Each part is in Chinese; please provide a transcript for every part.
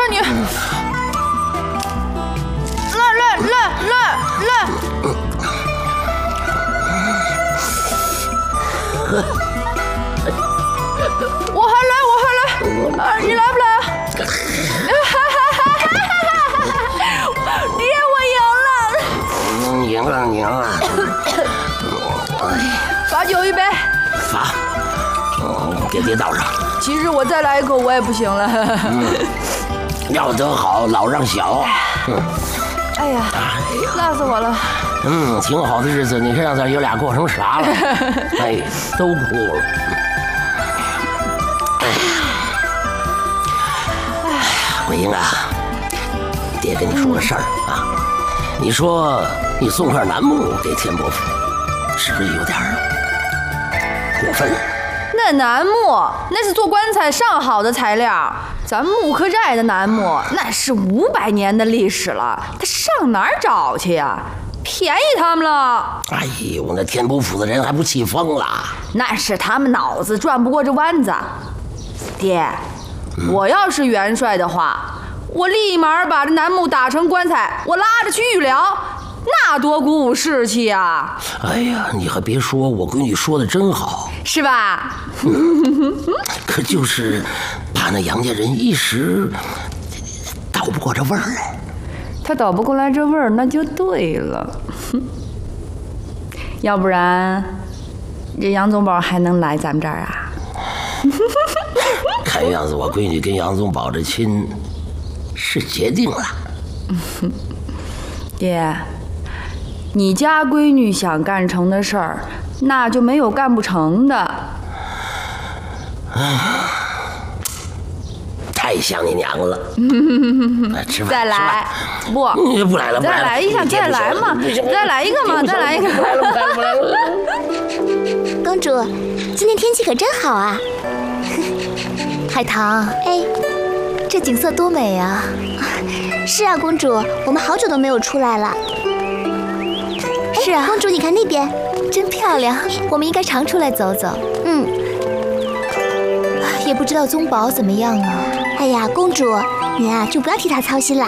看你，来，我还来，你来不来？爹，我赢了！ 赢了！ 罚酒一杯。 罚。给爹倒上。 其实我再来一口我也不行了。 要得好，老让小。 哎呀，辣死我了。 挺好的日子，你看让咱爷俩过成啥了？哎，都哭了。桂英啊，爹跟你说个事儿啊，你说你送块楠木给田伯父，是不是有点过分？ 那楠木那是做棺材上好的材料，咱木克寨的楠木那是500年的历史了，他上哪儿找去呀？便宜他们了。 哎呦，那田伯父的人还不气疯了？ 那是他们脑子转不过这弯子。爹，我要是元帅的话，我立马把这楠木打成棺材，我拉着去预疗，那多鼓舞士气啊！ 哎呀，你还别说，我闺女说的真好， 是吧？ 可就是怕那杨家人一时倒不过这味儿来。 他倒不过来这味儿，那就对了。要不然，这杨宗保还能来咱们这儿啊？ 看样子我闺女跟杨宗保这亲是决定了。 爹，你家闺女想干成的事儿，那就没有干不成的。 太想你娘了。吃饭， 再来，不来了， 再来一下，再来嘛，再来一个嘛，再来一个。 不来了。 公主，今天天气可真好啊！ 海棠， 哎， 这景色多美啊！ 是啊，公主，我们好久都没有出来了。 是啊， 公主，你看那边， 真漂亮，我们应该常出来走走。也不知道宗保怎么样啊。 哎呀，公主，你啊就不要替他操心啦。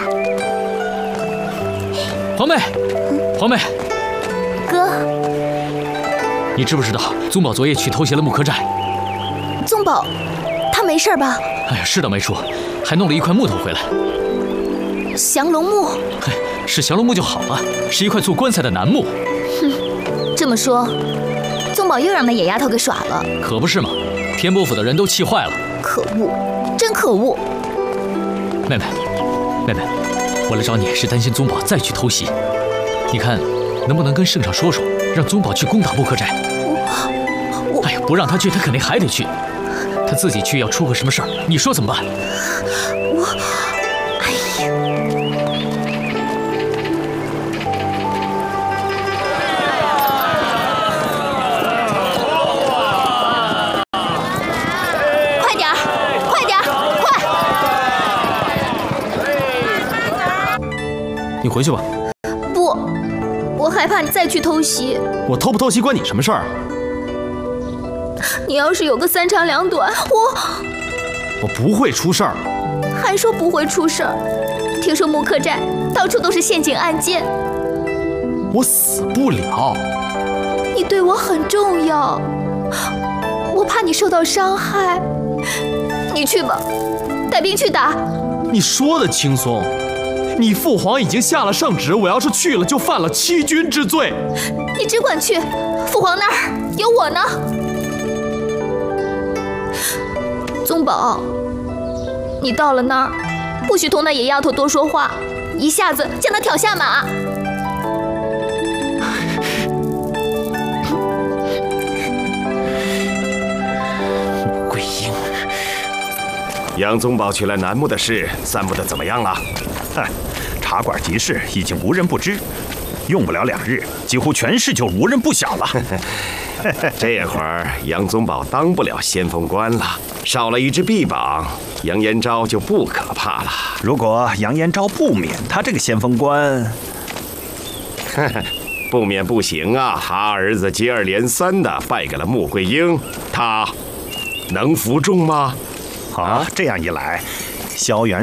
皇妹，皇妹， 哥， 你知不知道宗保昨夜去偷袭了木柯寨？ 宗保，他没事吧？ 哎呀，是倒没说，还弄了一块木头回来。 降龙木？ 嘿，是降龙木就好了，是一块做棺材的楠木。 这么说，宗保又让那野丫头给耍了。 可不是嘛，田伯府的人都气坏了。 可恶，真可恶！ 妹妹，我来找你是担心宗保再去偷袭。你看，能不能跟圣上说说，让宗保去攻打木柯寨？哎呀，不让他去，他肯定还得去。他自己去要出个什么事儿，你说怎么办？ 你回去吧。 不，我害怕你再去偷袭。 我偷不偷袭关你什么事儿？ 你要是有个3长2短， 我不会出事儿。 还说不会出事儿？听说木柯寨到处都是陷阱暗箭， 我死不了。 你对我很重要，我怕你受到伤害。你去吧，带兵去打。 你说的轻松。你父皇已经下了圣旨，我要是去了就犯了欺君之罪。 你只管去，父皇那儿有我呢。宗保，你到了那儿，不许同那野丫头多说话，一下子将她挑下马。 桂英， 杨宗保取来楠木的事散布的怎么样了？茶馆集市已经无人不知，用不了2日，几乎全市就无人不晓了。这会儿杨宗保当不了先锋官了，少了一只臂膀，杨延昭就不可怕了。 如果杨延昭不免他这个先锋官， 不免不行啊！他儿子接二连三的败给了穆桂英，他能服众吗？ 这样一来，萧元